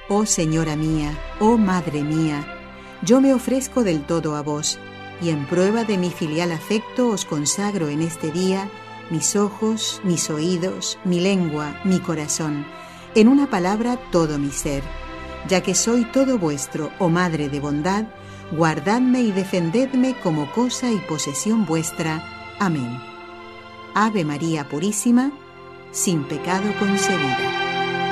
Oh Señora mía, oh Madre mía, yo me ofrezco del todo a vos, y en prueba de mi filial afecto os consagro en este día mis ojos, mis oídos, mi lengua, mi corazón, en una palabra todo mi ser. Ya que soy todo vuestro, oh Madre de bondad, guardadme y defendedme como cosa y posesión vuestra. Amén. Ave María Purísima, sin pecado concebida.